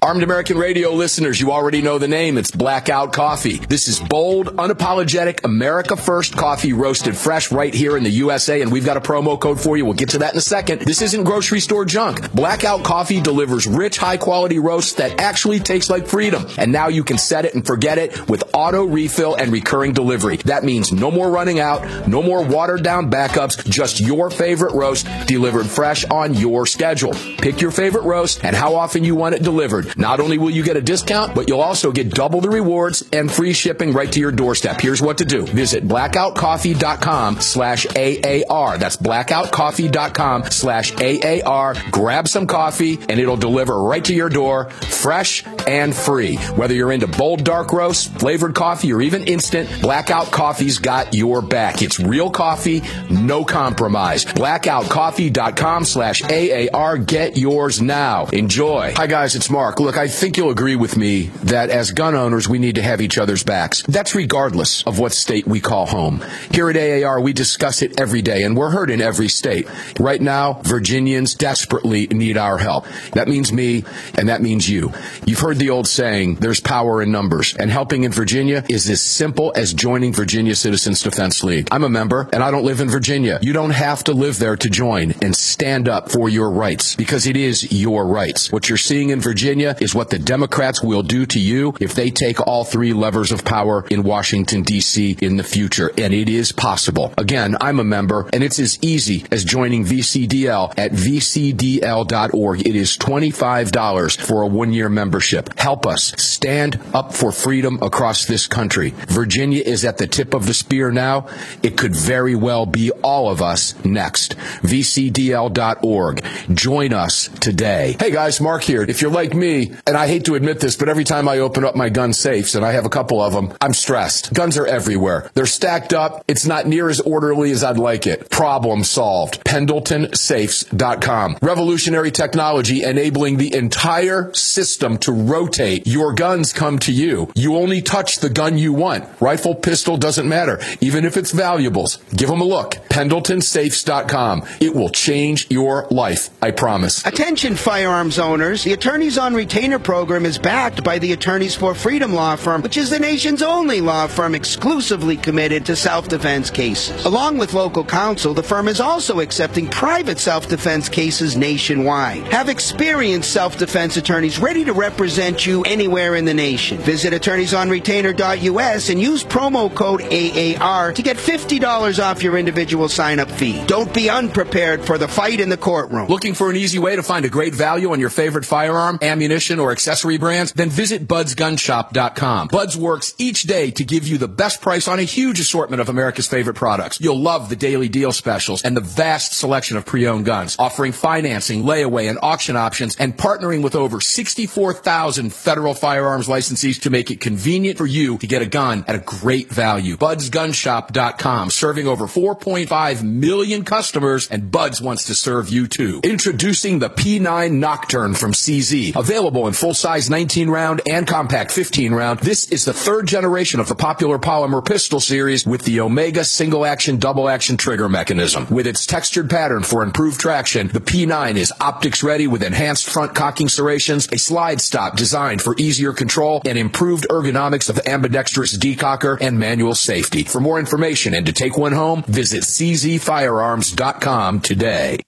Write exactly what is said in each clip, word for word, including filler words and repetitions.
Armed American Radio listeners, you already know the name. It's Blackout Coffee. This is bold, unapologetic, America First coffee roasted fresh right here in the U S A, and we've got a promo code for you. We'll get to that in a second. This isn't grocery store junk. Blackout Coffee delivers rich, high-quality roasts that actually taste like freedom. And now you can set it and forget it with auto refill and recurring delivery. That means no more running out, no more watered-down backups, just your favorite roast delivered fresh on your schedule. Pick your favorite roast and how often you want it delivered. Not only will you get a discount, but you'll also get double the rewards and free shipping right to your doorstep. Here's what to do. Visit blackoutcoffee.com slash AAR. That's blackoutcoffee.com slash AAR. Grab some coffee, and it'll deliver right to your door, fresh and free. Whether you're into bold dark roast, flavored coffee, or even instant, Blackout Coffee's got your back. It's real coffee, no compromise. blackoutcoffee.com slash AAR. Get yours now. Enjoy. Hi, guys. It's Mark. Look, I think you'll agree with me that as gun owners, we need to have each other's backs. That's regardless of what state we call home. Here at A A R, we discuss it every day, and we're heard in every state. Right now, Virginians desperately need our help. That means me, and that means you. You've heard the old saying, there's power in numbers, and helping in Virginia is as simple as joining Virginia Citizens Defense League. I'm a member, and I don't live in Virginia. You don't have to live there to join and stand up for your rights, because it is your rights. What you're seeing in Virginia is what the Democrats will do to you if they take all three levers of power in Washington, D C in the future, and it is possible. Again, I'm a member, and it's as easy as joining V C D L at V C D L dot org. It is twenty-five dollars for a one-year membership. Help us stand up for freedom across this country. Virginia is at the tip of the spear now. It could very well be all of us next. V C D L dot org. Join us today. Hey guys, Mark here. If you're like me, and I hate to admit this, but every time I open up my gun safes, and I have a couple of them, I'm stressed. Guns are everywhere. They're stacked up. It's not near as orderly as I'd like it. Problem solved. Pendleton Safes dot com. Revolutionary technology enabling the entire system to rotate. Your guns come to you. You only touch the gun you want. Rifle, pistol, doesn't matter. Even if it's valuables. Give them a look. Pendleton Safes dot com. It will change your life. I promise. Attention firearms owners. The Attorneys on Retainer program is backed by the Attorneys for Freedom law firm, which is the nation's only law firm exclusively committed to self-defense cases. Along with local counsel, the firm is also accepting private self-defense cases nationwide. Have experienced self-defense attorneys ready to represent you anywhere in the nation. Visit attorneys on retainer dot U S and use promo code A A R to get fifty dollars off your individual sign-up fee. Don't be unprepared for the fight in the courtroom. Looking for an easy way to find a great value on your favorite firearm, ammunition, or accessory brands? Then visit buds gun shop dot com. Buds works each day to give you the best price on a huge assortment of America's favorite products. You'll love the daily deal specials and the vast selection of pre-owned guns, offering financing, layaway, and auction options, and partnering with over sixty-four thousand federal firearms licensees to make it convenient for you to get a gun at a great value. buds gun shop dot com, serving over four point five million customers, and Buds wants to serve you too. Introducing the P nine Nocturne from C Z. Available in full-size nineteen round and compact fifteen round, this is the third generation of the popular polymer pistol series with the Omega single-action, double-action trigger mechanism. With its textured pattern for improved traction, the P nine is optics-ready with enhanced front cocking serrations, a slide stop designed for easier control, and improved ergonomics of ambidextrous decocker and manual safety. For more information and to take one home, visit C Z firearms dot com today.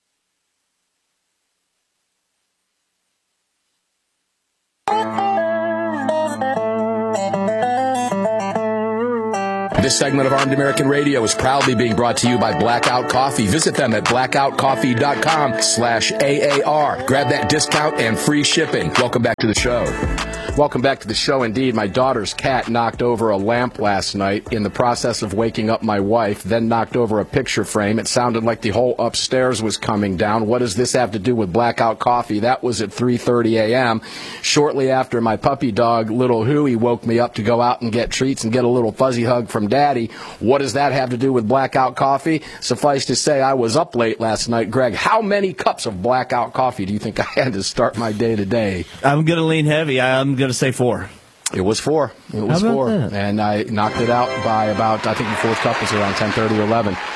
This segment of Armed American Radio is proudly being brought to you by Blackout Coffee. Visit them at blackout coffee dot com slash A A R. Grab that discount and free shipping. Welcome back to the show. Welcome back to the show. Indeed, my daughter's cat knocked over a lamp last night in the process of waking up my wife, then knocked over a picture frame. It sounded like the whole upstairs was coming down. What does this have to do with Blackout Coffee? That was at three thirty a.m. Shortly after my puppy dog, Little Huey, woke me up to go out and get treats and get a little fuzzy hug from Daddy. What does that have to do with Blackout Coffee? Suffice to say, I was up late last night. Greg, how many cups of Blackout Coffee do you think I had to start my day today? I'm going to lean heavy. I'm going to say four. It was four. It was four. That? And I knocked it out by about, I think the fourth cup was around ten thirty or eleven.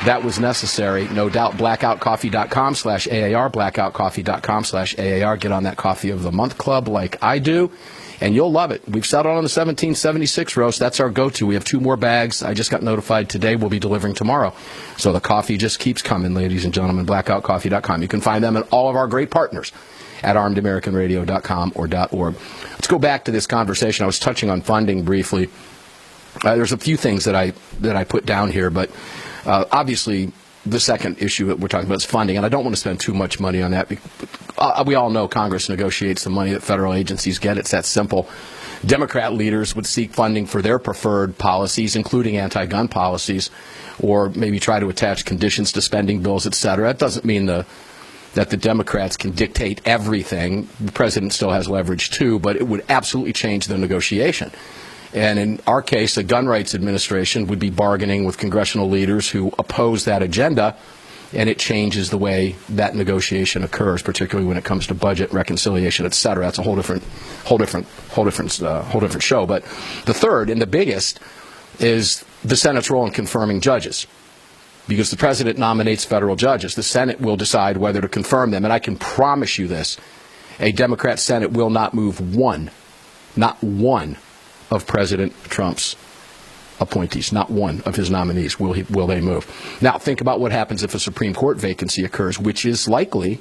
that was necessary, no doubt. blackoutcoffee.com slash AAR, blackoutcoffee.com slash AAR. Get on that Coffee of the Month Club like I do, and you'll love it. We've settled on the seventeen seventy-six roast. That's our go-to. We have two more bags. I just got notified today we'll be delivering tomorrow. So the coffee just keeps coming, ladies and gentlemen, blackout coffee dot com. You can find them and all of our great partners at armed american radio dot com or .org. Let's go back to this conversation. I was touching on funding briefly. Uh, there's a few things that I that I put down here, but uh, obviously the second issue that we're talking about is funding, and I don't want to spend too much money on that. Uh, we all know Congress negotiates the money that federal agencies get. It's that simple. Democrat leaders would seek funding for their preferred policies, including anti-gun policies, or maybe try to attach conditions to spending bills, et cetera. That doesn't mean the that the Democrats can dictate everything. The president still has leverage, too, but it would absolutely change the negotiation. And in our case, the Gun Rights Administration would be bargaining with congressional leaders who oppose that agenda, and it changes the way that negotiation occurs, particularly when it comes to budget, reconciliation, et cetera. That's a whole different, whole different, whole different, uh, whole different show. But the third and the biggest is the Senate's role in confirming judges. Because the president nominates federal judges. The Senate will decide whether to confirm them. And I can promise you this, a Democrat Senate will not move one, not one of President Trump's appointees, not one of his nominees will, he, will they move. Now, think about what happens if a Supreme Court vacancy occurs, which is likely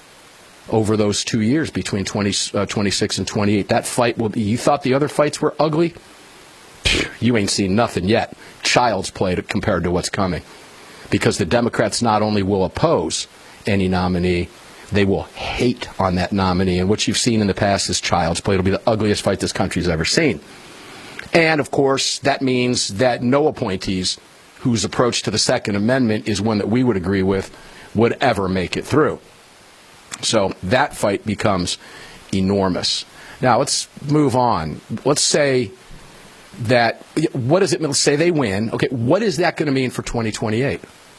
over those two years between twenty, uh, twenty-six and twenty-eight. That fight will be, you thought the other fights were ugly? Phew, you ain't seen nothing yet. Child's play to, compared to what's coming. Because the Democrats not only will oppose any nominee, they will hate on that nominee. And what you've seen in the past is child's play. It'll be the ugliest fight this country's ever seen. And, of course, that means that no appointees whose approach to the Second Amendment is one that we would agree with would ever make it through. So that fight becomes enormous. Now, let's move on. Let's say that, what does it mean? Let's say they win. Okay, what is that going to mean for twenty twenty-eight?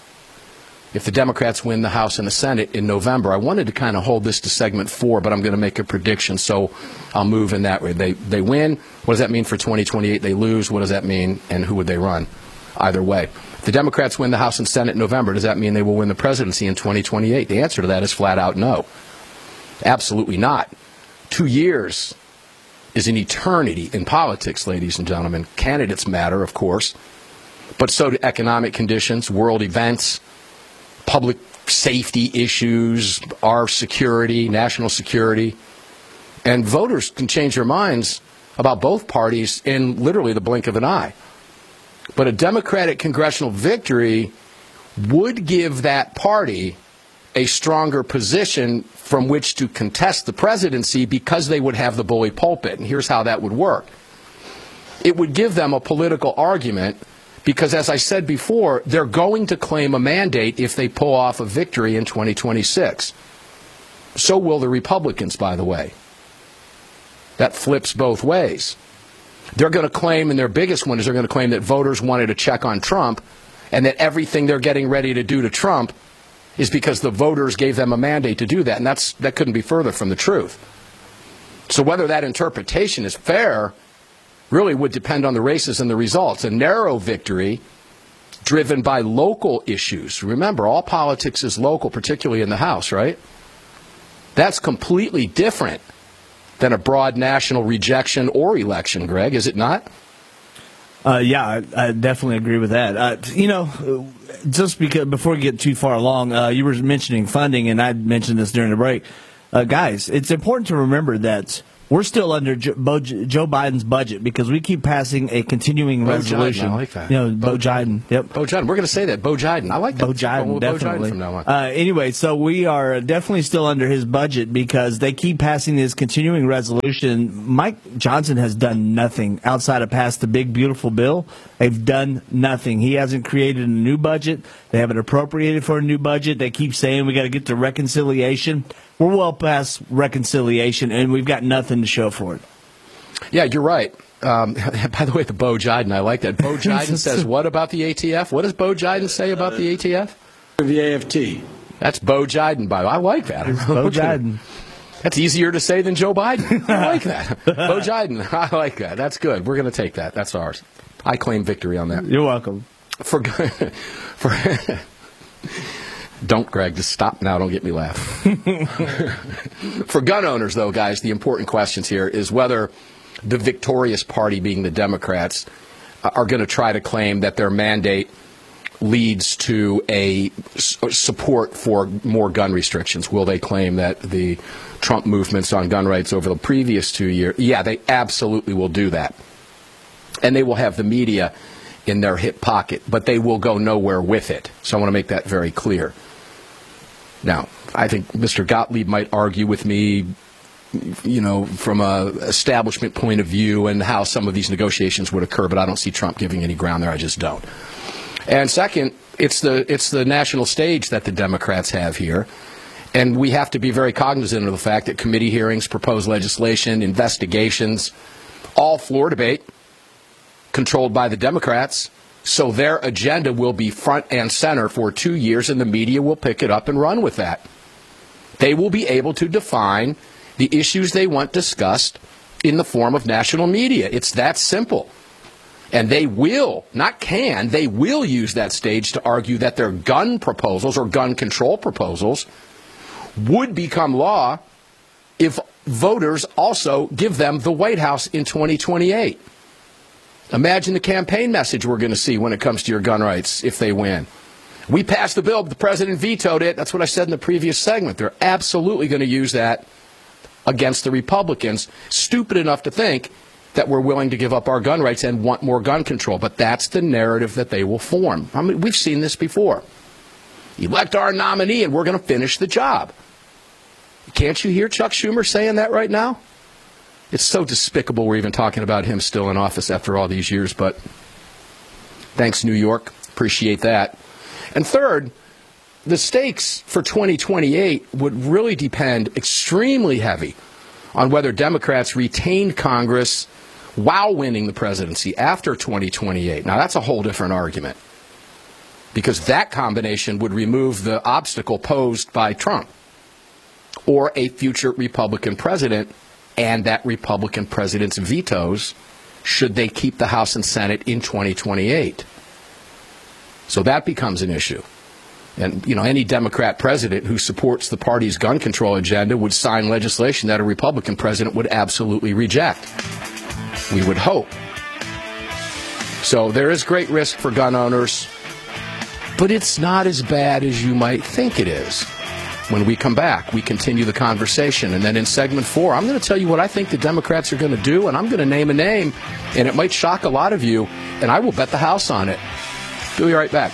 If the Democrats win the House and the Senate in November, I wanted to kind of hold this to segment four, but I'm going to make a prediction, so I'll move in that way. They they win. What does that mean for twenty twenty-eight? They lose. What does that mean? And who would they run? Either way. If the Democrats win the House and Senate in November, does that mean they will win the presidency in twenty twenty-eight? The answer to that is flat out no. Absolutely not. Two years is an eternity in politics, ladies and gentlemen. Candidates matter, of course, but so do economic conditions, world events, public safety issues, our security, national security. And voters can change their minds about both parties in literally the blink of an eye. But a Democratic congressional victory would give that party a stronger position from which to contest the presidency because they would have the bully pulpit. And here's how that would work. It would give them a political argument because, as I said before, they're going to claim a mandate if they pull off a victory in twenty twenty-six. So will the Republicans, by the way. That flips both ways. They're going to claim, and their biggest one is they're going to claim that voters wanted a check on Trump and that everything they're getting ready to do to Trump is because the voters gave them a mandate to do that. And that's that couldn't be further from the truth. So whether that interpretation is fair really would depend on the races and the results. A narrow victory driven by local issues. Remember, all politics is local, particularly in the House, right? That's completely different than a broad national rejection or election, Greg, is it not? Uh, yeah, I, I definitely agree with that. Uh, you know, just because before we get too far along, uh, you were mentioning funding, and I mentioned this during the break. Uh, guys, it's important to remember that we're still under Joe, Bo, Joe Biden's budget because we keep passing a continuing Bo resolution. Jiden, I like that. You know, Bo, Bo Jiden. Yep. Bo Jiden. We're going to say that. Bo Jiden. I like that. Bo Jiden, definitely. Bo Jiden from now on. Uh, anyway, so we are definitely still under his budget because they keep passing this continuing resolution. Mike Johnson has done nothing outside of pass the big, beautiful bill. They've done nothing. He hasn't created a new budget. They haven't appropriated for a new budget. They keep saying we got to get to reconciliation. We're well past reconciliation, and we've got nothing to show for it. Yeah, you're right. Um, by the way, the Bo Jiden, I like that. Bo Jiden says what about the A T F? What does Bo Jiden say about the A T F? The A F T. That's Bo Jiden, by the way. I like that. Bo Jiden. That's easier to say than Joe Biden. I like that. Bo Jiden, I like that. That's good. We're going to take that. That's ours. I claim victory on that. You're welcome. For, for Don't, Greg. Just stop now. Don't get me laughing. For gun owners, though, guys, the important questions here is whether the victorious party, being the Democrats, uh, are going to try to claim that their mandate leads to a s- support for more gun restrictions. Will they claim that the Trump movements on gun rights over the previous two years, yeah, they absolutely will do that. And they will have the media in their hip pocket, but they will go nowhere with it. So I want to make that very clear. Now, I think Mister Gottlieb might argue with me, you know, from a establishment point of view and how some of these negotiations would occur, but I don't see Trump giving any ground there. I just don't. And second, it's the it's the national stage that the Democrats have here. And we have to be very cognizant of the fact that committee hearings, proposed legislation, investigations, all floor debate, controlled by the Democrats. So their agenda will be front and center for two years, and the media will pick it up and run with that. They will be able to define the issues they want discussed in the form of national media. It's that simple. And they will, not can, they will use that stage to argue that their gun proposals or gun control proposals would become law if voters also give them the White House in twenty twenty-eight. Imagine the campaign message we're going to see when it comes to your gun rights if they win. We passed the bill, but the president vetoed it. That's what I said in the previous segment. They're absolutely going to use that against the Republicans, stupid enough to think that we're willing to give up our gun rights and want more gun control. But that's the narrative that they will form. I mean, we've seen this before. Elect our nominee and we're going to finish the job. Can't you hear Chuck Schumer saying that right now? It's so despicable we're even talking about him still in office after all these years, but thanks, New York. Appreciate that. And third, the stakes for twenty twenty-eight would really depend extremely heavy on whether Democrats retain Congress while winning the presidency after twenty twenty-eight. Now, that's a whole different argument, because that combination would remove the obstacle posed by Trump or a future Republican president and that Republican president's vetoes should they keep the House and Senate in twenty twenty-eight. So that becomes an issue. And, you know, any Democrat president who supports the party's gun control agenda would sign legislation that a Republican president would absolutely reject. We would hope. So there is great risk for gun owners, but it's not as bad as you might think it is. When we come back, we continue the conversation. And then in segment four, I'm going to tell you what I think the Democrats are going to do, and I'm going to name a name, and it might shock a lot of you, and I will bet the house on it. We'll be right back.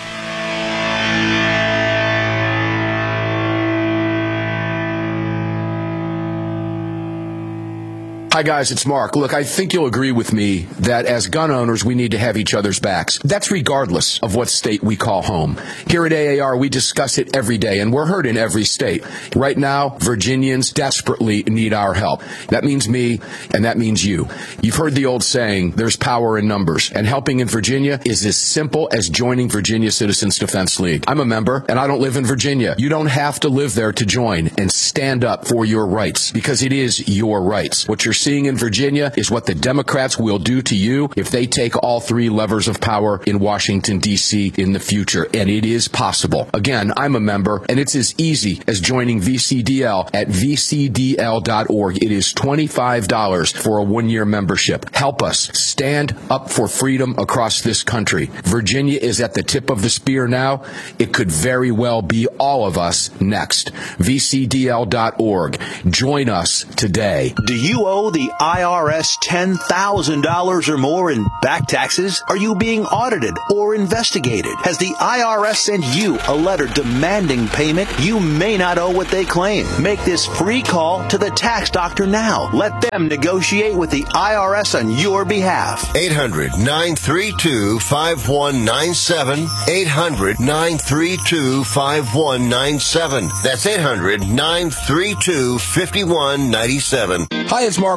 Hi, guys, it's Mark. Look, I think you'll agree with me that as gun owners, we need to have each other's backs. That's regardless of what state we call home. Here at A A R, we discuss it every day, and we're heard in every state. Right now, Virginians desperately need our help. That means me, and that means you. You've heard the old saying, there's power in numbers, and helping in Virginia is as simple as joining Virginia Citizens Defense League. I'm a member, and I don't live in Virginia. You don't have to live there to join and stand up for your rights, because it is your rights. What you're seeing in Virginia is what the Democrats will do to you if they take all three levers of power in Washington, D C in the future. And it is possible. Again, I'm a member, and it's as easy as joining V C D L at V C D L dot org. It is twenty-five dollars for a one-year membership. Help us stand up for freedom across this country. Virginia is at the tip of the spear now. It could very well be all of us next. V C D L dot org. Join us today. Do you owe the I R S ten thousand dollars or more in back taxes? Are you being audited or investigated? Has the I R S sent you a letter demanding payment? You may not owe what they claim. Make this free call to the tax doctor now. Let them negotiate with the I R S on your behalf. eight hundred, nine three two, five one nine seven. eight hundred, nine three two, five one nine seven. That's eight hundred, nine three two, five one nine seven. Hi, it's Mark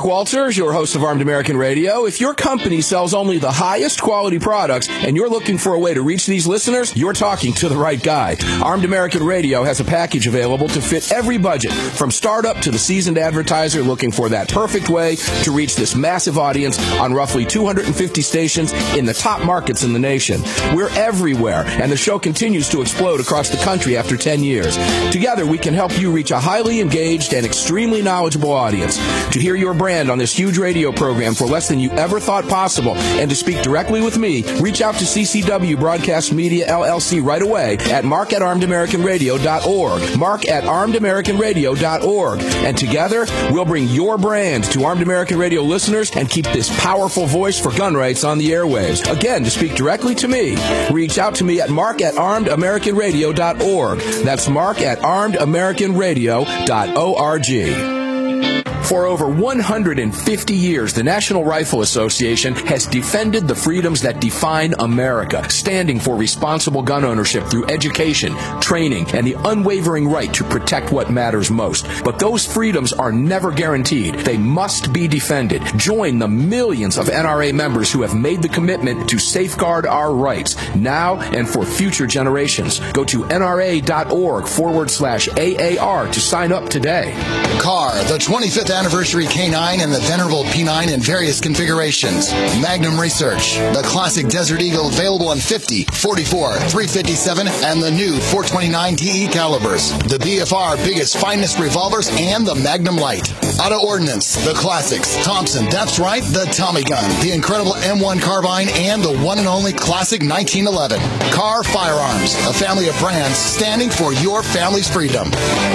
Walters, your host of Armed American Radio. If your company sells only the highest quality products and you're looking for a way to reach these listeners, you're talking to the right guy. Armed American Radio has a package available to fit every budget, from startup to the seasoned advertiser looking for that perfect way to reach this massive audience on roughly two hundred fifty stations in the top markets in the nation. We're everywhere, and the show continues to explode across the country after ten years. Together, we can help you reach a highly engaged and extremely knowledgeable audience. To hear your brand on this huge radio program for less than you ever thought possible, and to speak directly with me, reach out to C C W Broadcast Media L L C right away at mark at armed american radio dot org. Mark at armed american radio dot org. And together, we'll bring your brand to Armed American Radio listeners and keep this powerful voice for gun rights on the airwaves. Again, to speak directly to me, reach out to me at mark at armed american radio dot org. That's mark at armed american radio dot org. For over one hundred fifty years, the National Rifle Association has defended the freedoms that define America, standing for responsible gun ownership through education, training, and the unwavering right to protect what matters most. But those freedoms are never guaranteed. They must be defended. Join the millions of N R A members who have made the commitment to safeguard our rights now and for future generations. Go to nra.org forward slash AAR to sign up today. CAR, the twenty-fifth anniversary K nine and the venerable P nine in various configurations. Magnum Research, the classic Desert Eagle available in fifty, forty-four, three fifty-seven, and the new four twenty-nine T E calibers. The B F R biggest, finest revolvers and the Magnum Light. Auto Ordnance, the classics. Thompson, that's right, the Tommy gun, the incredible M one carbine, and the one and only classic nineteen eleven. CAR Firearms, a family of brands standing for your family's freedom.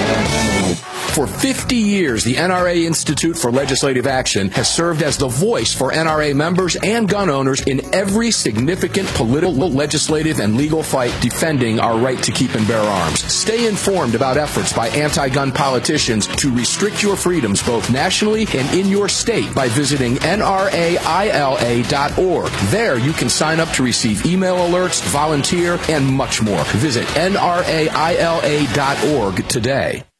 For fifty years, the N R A Institute for Legislative Action has served as the voice for N R A members and gun owners in every significant political, legislative, and legal fight defending our right to keep and bear arms. Stay informed about efforts by anti-gun politicians to restrict your freedoms both nationally and in your state by visiting N R A I L A dot org. There, you can sign up to receive email alerts, volunteer, and much more. Visit N R A I L A dot org today.